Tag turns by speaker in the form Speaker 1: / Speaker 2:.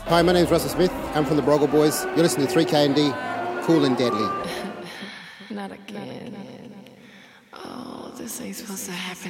Speaker 1: Hi, my name's Russell Smith. I'm from the Broggle Boys. You're listening to 3KND, Cool and Deadly.
Speaker 2: Not again. Oh, this ain't supposed to happen